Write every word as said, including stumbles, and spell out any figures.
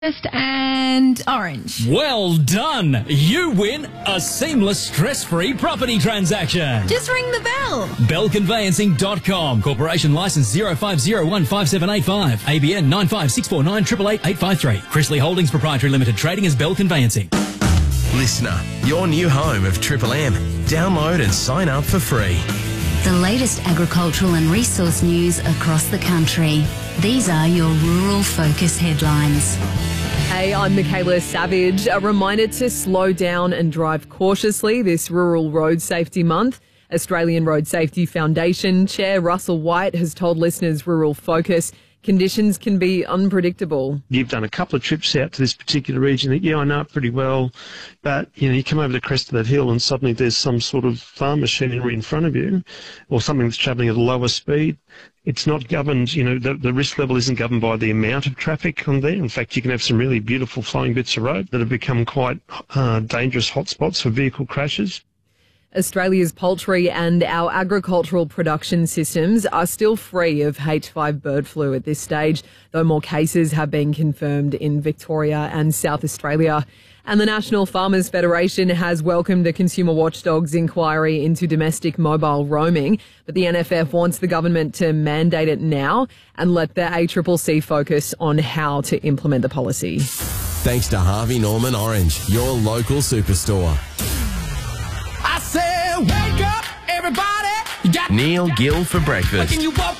And Orange. Well done! You win a seamless, stress-free property transaction. Just ring the bell. bell conveyancing dot com. Corporation license zero five zero one five seven eight five. A B N nine five six four nine eight eight eight eight five three. Chrisley Holdings Proprietary Limited. Trading as Bell Conveyancing. Listener, your new home of Triple M. Download and sign up for free. The latest agricultural and resource news across the country. These are your Rural Focus headlines. Hey, I'm Michaela Savage. A reminder to slow down and drive cautiously this Rural Road Safety Month. Australian Road Safety Foundation Chair Russell White has told listeners Rural Focus conditions can be unpredictable. You've done a couple of trips out to this particular region that, yeah, I know it pretty well, but, you know, you come over the crest of that hill and suddenly there's some sort of farm machinery in front of you or something that's travelling at a lower speed. It's not governed, you know, the, the risk level isn't governed by the amount of traffic on there. In fact, you can have some really beautiful flowing bits of road that have become quite uh, dangerous hotspots for vehicle crashes. Australia's poultry and our agricultural production systems are still free of H five bird flu at this stage, though more cases have been confirmed in Victoria and South Australia. And the National Farmers Federation has welcomed a Consumer Watchdog's inquiry into domestic mobile roaming, but the N F F wants the government to mandate it now and let the A C C C focus on how to implement the policy. Thanks to Harvey Norman Orange, your local superstore. I said, wake up, everybody. You got Neil Gill for breakfast. Can you walk